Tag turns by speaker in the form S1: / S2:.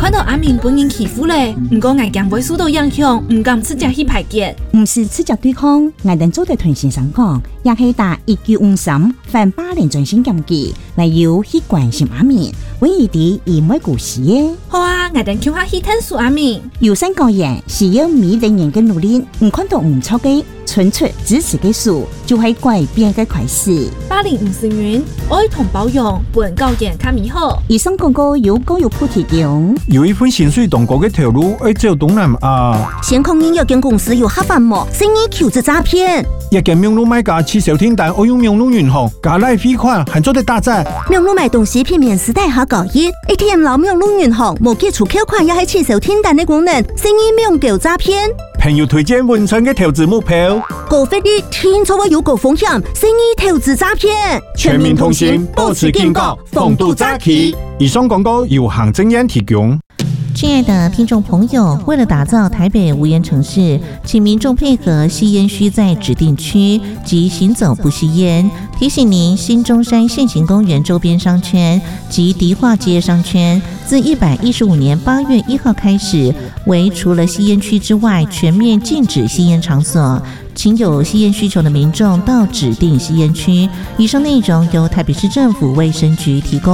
S1: 看到阿明本人欺负咧，不过我惊会受到影响，唔敢直接去排解。
S2: 唔是直接对抗，我哋做對團先生講，也係打1953反霸凌專線檢舉，嚟要去關心阿明，唯一啲而唔會故事嘅。
S1: 好啊，我哋叫下去探索阿明。
S2: 有三個人是要每個人嘅努力，唔看到唔錯嘅，純粹支持嘅事，就係改變嘅開始。
S1: 霸凌唔是冤，愛同包容，本教人較美好。
S2: 以上廣告由教育部提供。
S3: 有一份薪水動過嘅條路，要走東南亞。
S2: 先抗議有間公司有黑飯膜，聲意求職詐騙。
S3: 一間名路買家去小天單，我用名路銀行加來匯款，還做得打折。
S2: 名路買東西片面時代下高熱 ，ATM 老名路銀行冇結除扣款，也係去小天單嘅功能，聲意名叫詐騙。
S3: 朋友推薦文春嘅投資目標，
S2: 高費率聽錯話有高風險，聲意投資詐騙。
S3: 全民同行，保持警覺，防堵詐欺。以上廣告由行政院提供。
S4: 親愛的聽眾朋友，為了打造台北無煙城市，請民眾配合吸煙需在指定區及行走不吸煙。提醒您，新中山現行公園周邊商圈及迪化街商圈，自115年8月1號開始，為除了吸煙區之外，全面禁止吸煙場所。請有吸煙需求的民眾到指定吸煙區。以上內容由台北市政府衛生局提供。